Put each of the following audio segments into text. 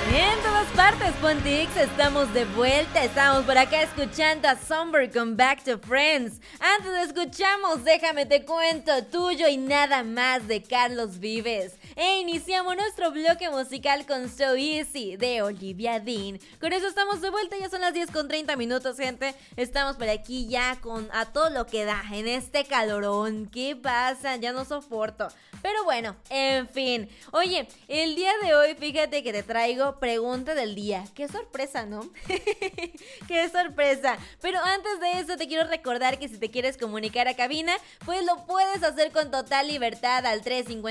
En todas partes, Pontix, estamos de vuelta. Estamos por acá escuchando a Somber con Back to Friends. Antes de escuchamos Déjame te cuento, Tuyo y nada más de Carlos Vives. E iniciamos nuestro bloque musical con So Easy de Olivia Dean. Con eso estamos de vuelta, ya son las 10:30, gente. Estamos por aquí ya con a todo lo que da en este calorón. ¿Qué pasa? Ya no soporto. Pero bueno, en fin. Oye, el día de hoy, fíjate que te traigo pregunta del día. Qué sorpresa, ¿no? Qué sorpresa. Pero antes de eso te quiero recordar que si te quieres comunicar a cabina, pues lo puedes hacer con total libertad al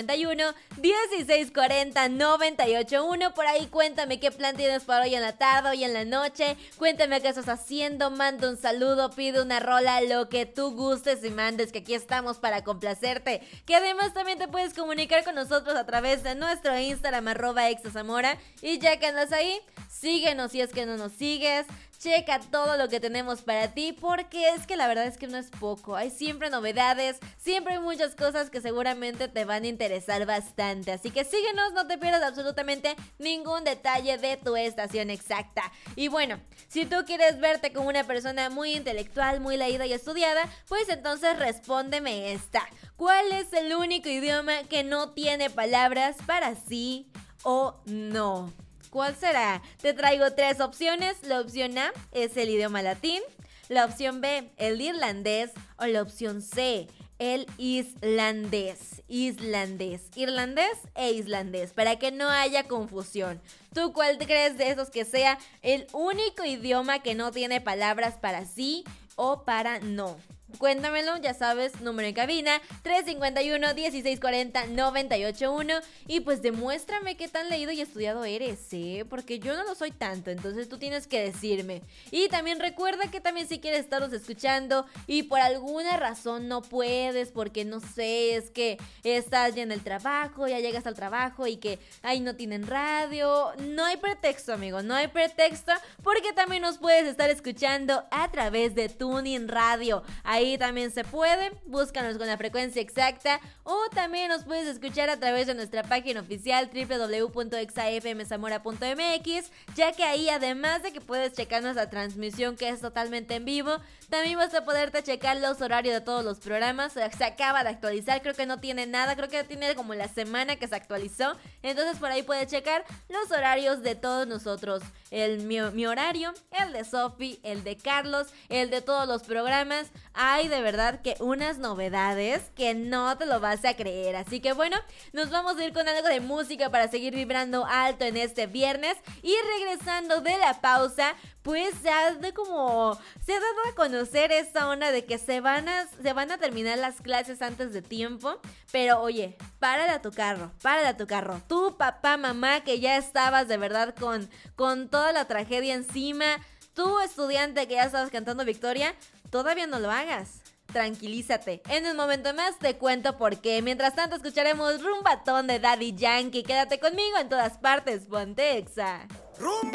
351-1640-981. Por ahí cuéntame qué plan tienes para hoy en la tarde, hoy en la noche. Cuéntame qué estás haciendo, manda un saludo, pide una rola, lo que tú gustes y mandes, que aquí estamos para complacerte. Que además también te puedes comunicar con nosotros a través de nuestro Instagram @exazamora. Y ya que andas ahí, síguenos si es que no nos sigues. Checa todo lo que tenemos para ti, porque es que la verdad es que no es poco. Hay siempre novedades, siempre hay muchas cosas que seguramente te van a interesar bastante. Así que síguenos, no te pierdas absolutamente ningún detalle de tu estación exacta. Y bueno, si tú quieres verte como una persona muy intelectual, muy leída y estudiada, pues entonces respóndeme esta. ¿Cuál es el único idioma que no tiene palabras para sí o no? ¿Cuál será? Te traigo 3 opciones. La opción A es el idioma latín, la opción B, el irlandés, o la opción C, el islandés. Irlandés e islandés, para que no haya confusión. ¿Tú cuál crees de esos que sea el único idioma que no tiene palabras para sí o para no? Cuéntamelo, ya sabes, número en cabina 351-1640-981. Y pues demuéstrame qué tan leído y estudiado eres, porque yo no lo soy tanto, entonces tú tienes que decirme. Y también recuerda que también si quieres estarnos escuchando y por alguna razón no puedes, porque no sé, es que estás ya en el trabajo, ya llegas al trabajo y que ahí no tienen radio, no hay pretexto, amigo, no hay pretexto, porque también nos puedes estar escuchando a través de TuneIn Radio. Ahí también se puede, búscanos con la frecuencia exacta, o también nos puedes escuchar a través de nuestra página oficial www.exafmzamora.mx, ya que ahí, además de que puedes checarnos la transmisión, que es totalmente en vivo, también vas a poderte checar los horarios de todos los programas. Se acaba de actualizar, creo que no tiene nada, creo que tiene como la semana que se actualizó, entonces por ahí puedes checar los horarios de todos nosotros, mi horario, el de Sofi, el de Carlos, el de todos los programas. Hay de verdad que unas novedades que no te lo vas a creer. Así que bueno, nos vamos a ir con algo de música para seguir vibrando alto en este viernes. Y regresando de la pausa, pues se ha dado a conocer esta onda de que se van a terminar las clases antes de tiempo. Pero oye, párale a tu carro. Tu papá, mamá, que ya estabas de verdad con toda la tragedia encima. Tú, estudiante, que ya estabas cantando victoria, todavía no lo hagas. Tranquilízate. En un momento más te cuento por qué. Mientras tanto escucharemos Rumbatón de Daddy Yankee. Quédate conmigo en todas partes, ponte Exa. ¡Rumba!